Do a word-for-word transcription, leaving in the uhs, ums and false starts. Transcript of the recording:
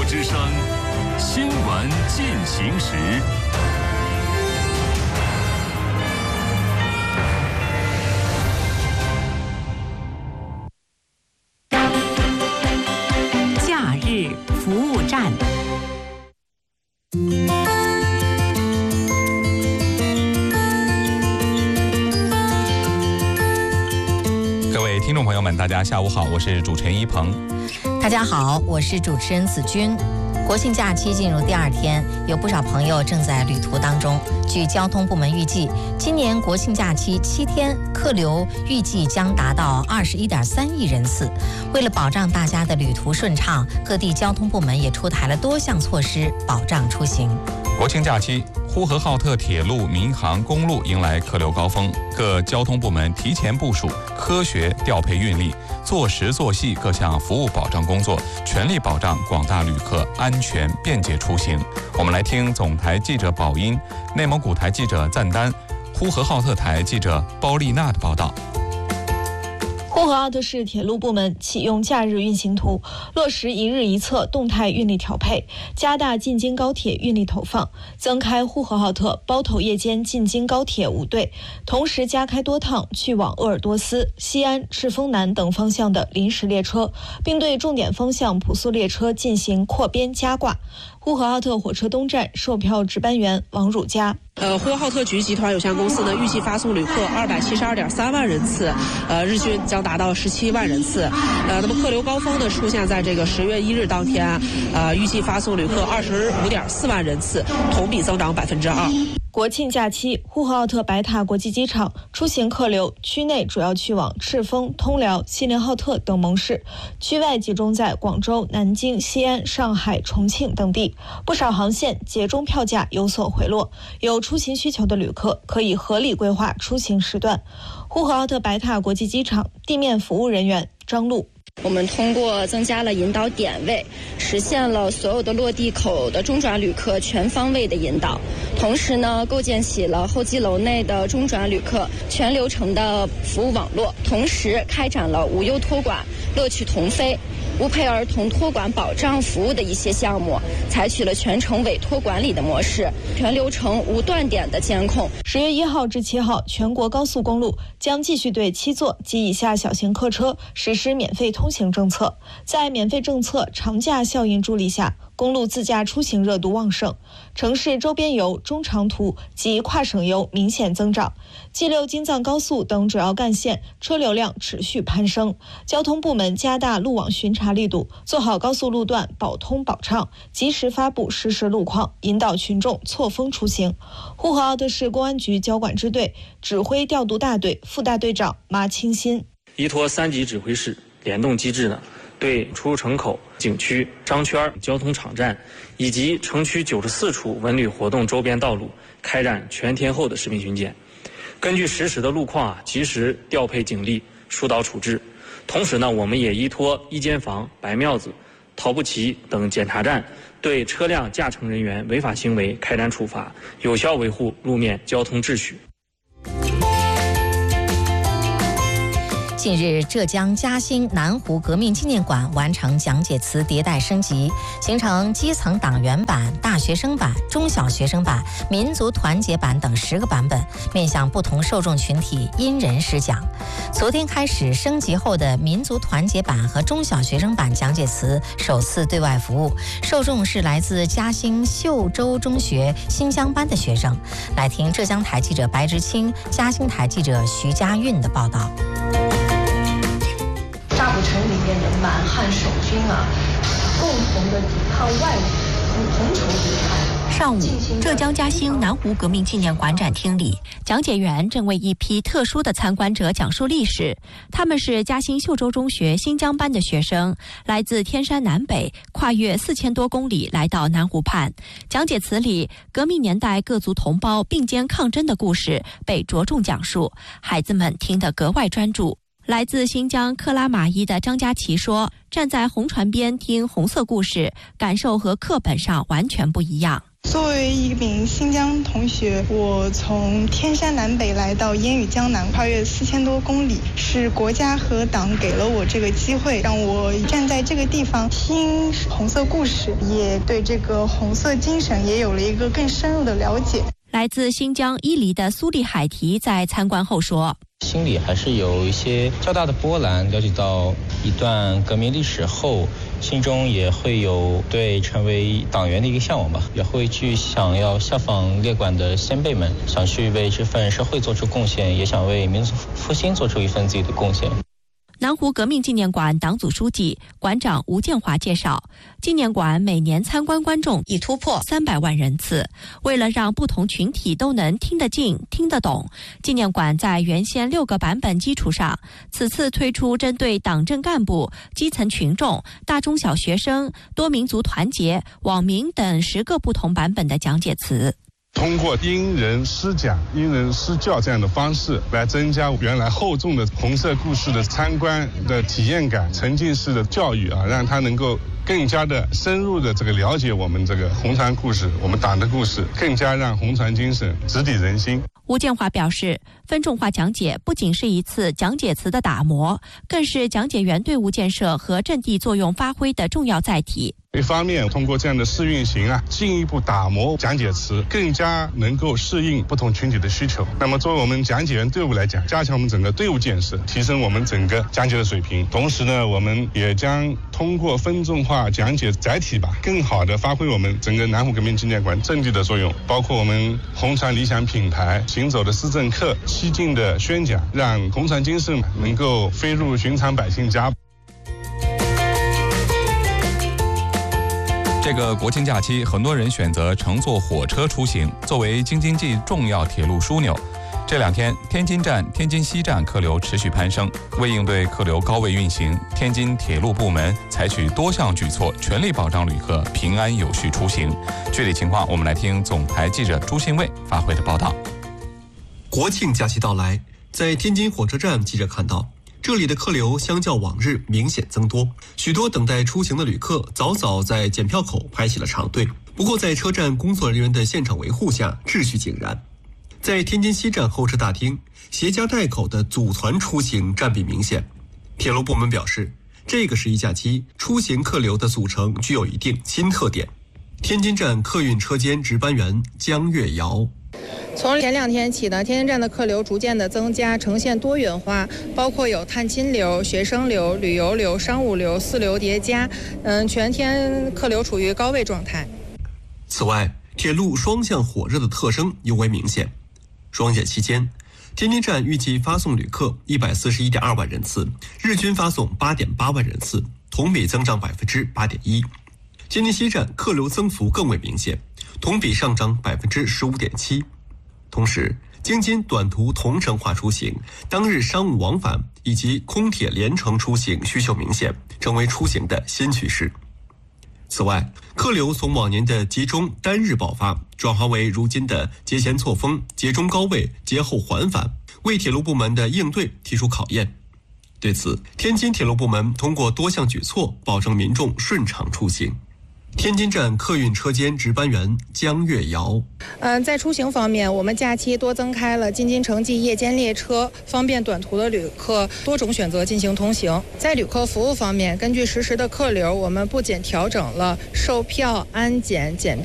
之声，新闻进行时。 假日服务站。 各位听众朋友们，大家下午好，我是主持人一鹏。 大家好，我是主持人子君。国庆假期进入第二天，有不少朋友正在旅途当中。据交通部门预计，今年国庆假期七天客流预计将达到二十一点三亿人次。为了保障大家的旅途顺畅，各地交通部门也出台了多项措施，保障出行。 国庆假期，呼和浩特铁路、民航、公路迎来客流高峰，各交通部门提前部署，科学调配运力，做实做细各项服务保障工作，全力保障广大旅客安全便捷出行。我们来听总台记者宝音、内蒙古台记者赞丹、呼和浩特台记者包丽娜的报道。 呼和浩特市铁路部门启用假日运行图，落实一日一侧动态运力调配，加大进京高铁运力投放，增开呼和浩特包头夜间进京高铁五对，同时加开多趟去往鄂尔多斯、西安、赤峰南等方向的临时列车，并对重点方向普速列车进行扩编加挂。呼和浩特火车东站售票值班员王汝佳。 呃，呼和浩特局集团有限公司呢，预计发送旅客二百七十二点三万人次，呃，日均将达到十七万人次。呃，那么客流高峰呢，出现在这个十月一日当天，呃，预计发送旅客二十五点四万人次，同比增长百分之二。 国庆假期，呼和浩特白塔国际机场出行客流区内主要去往赤峰、通辽、锡林浩特等盟市，区外集中在广州、南京、西安、上海、重庆等地。不少航线节中票价有所回落，有出行需求的旅客可以合理规划出行时段。呼和浩特白塔国际机场地面服务人员张璐。 我们通过增加了引导点位，实现了所有的落地口的中转旅客全方位的引导，同时呢，构建起了候机楼内的中转旅客全流程的服务网络，同时开展了无忧托管、乐趣同飞、无陪儿童托管保障服务的一些项目，采取了全程委托管理的模式，全流程无断点的监控。 十月一号至七号，全国高速公路将继续对七座及以下小型客车实施免费通行政策。在免费政策长假效应助力下，公路自驾出行热度旺盛，城市周边游、中长途及跨省游明显增长。G 六京藏高速等主要干线车流量持续攀升，交通部门加大路网巡查力度，做好高速路段保通保畅，及时发布实时路况，引导群众错峰出行。呼和浩特市公安局交管支队指挥调度大队副大队长马清新， 依托三级指挥室联动机制呢，对出入城口、景区、商圈、交通场站以及城区九十四处文旅活动周边道路开展全天候的实名巡检，根据实时的路况啊，及时调配警力，疏导处置。同时呢，我们也依托一间房、白庙子、陶步旗等检查站，对车辆驾乘人员违法行为开展处罚，有效维护路面交通秩序。 近日，浙江嘉兴南湖革命纪念馆完成讲解词迭代升级，形成基层党员版、大学生版、中小学生版、民族团结版等十个版本，面向不同受众群体因人施讲。昨天开始，升级后的民族团结版和中小学生版讲解词首次对外服务，受众是来自嘉兴秀州中学新疆班的学生。来听浙江台记者白直清、嘉兴台记者徐家韵的报道。 大浦城里面的满汉守军啊，共同的抵抗外敌，同仇敌忾。 上午，浙江嘉兴南湖革命纪念馆展厅里，讲解员正为一批特殊的参观者讲述历史。他们是嘉兴秀州中学新疆班的学生，来自天山南北，跨越四千多公里来到南湖畔。讲解词里，革命年代各族同胞并肩抗争的故事被着重讲述，孩子们听得格外专注。来自新疆克拉玛依的张佳琪说，站在红船边听红色故事，感受和课本上完全不一样。 作为一名新疆同学，我从天山南北来到烟雨江南，跨越四千多公里，是国家和党给了我这个机会，让我站在这个地方听红色故事，也对这个红色精神也有了一个更深入的了解。 来自新疆伊犁的苏丽海提在参观后说， 心里还是有一些较大的波澜，了解到一段革命历史后，心中也会有对成为党员的一个向往吧，也会去想要效仿列管的先辈们，想去为这份社会做出贡献，也想为民族复兴做出一份自己的贡献。 南湖革命纪念馆党组书记、馆长吴建华介绍，纪念馆每年参观观众已突破三百万人次。为了让不同群体都能听得进、听得懂，纪念馆在原先六个版本基础上，此次推出针对党政干部、基层群众、大中小学生、多民族团结、网民等十个不同版本的讲解词。 通过因人施讲、因人施教这样的方式，来增加原来厚重的红色故事的参观的体验感、沉浸式的教育啊，让他能够更加的深入的这个了解我们这个红船故事、我们党的故事，更加让红船精神直抵人心。 吴建华表示，分众化讲解不仅是一次讲解词的打磨，更是讲解员队伍建设和阵地作用发挥的重要载体。 一方面，通过这样的试运行啊，进一步打磨讲解词，更加能够适应不同群体的需求。那么，作为我们讲解员队伍来讲，加强我们整个队伍建设，提升我们整个讲解的水平。同时呢，我们也将通过分众化讲解载体吧，更好的发挥我们整个南湖革命纪念馆阵地的作用，包括我们红船理想品牌、行走的思政课、西进的宣讲，让红船精神能够飞入寻常百姓家。 这个国庆假期，很多人选择乘坐火车出行，作为京津冀重要铁路枢纽。这两天，天津站、天津西站客流持续攀升。为应对客流高位运行，天津铁路部门采取多项举措，全力保障旅客平安有序出行。具体情况，我们来听总台记者朱信卫发回的报道。 国庆假期到来，在天津火车站，记者看到这里的客流相较往日明显增多，许多等待出行的旅客早早在检票口排起了长队。不过，在车站工作人员的现场维护下，秩序井然。在天津西站候车大厅，携家带口的组团出行占比明显。铁路部门表示，这个十一假期出行客流的组成具有一定新特点。天津站客运车间值班员江月瑶。 从前两天起呢，天津站的客流逐渐的增加，呈现多元化，包括有探亲流、学生流、旅游流、商务流四流叠加，嗯，全天客流处于高位状态。 此外，铁路双向火热的特征尤为明显。双减期间，天津站预计发送旅客一百四十一点二万人次，日均发送八点八万人次，同比增长百分之八点一。天津西站客流增幅更为明显，同比上涨百分之十五点七。同时，京津短途同城化出行、当日商务往返以及空铁联程出行需求明显，成为出行的新趋势。此外，客流从往年的集中单日爆发，转化为如今的节前错峰、节中高位、节后缓返，为铁路部门的应对提出考验。对此，天津铁路部门通过多项举措，保证民众顺畅出行。天津站客运车间值班员江月瑶。 嗯，在出行方面，我们假期多增开了京津城际夜间列车，方便短途的旅客多种选择进行通行。在旅客服务方面，根据实时的客流，我们不仅调整了售票、安检、检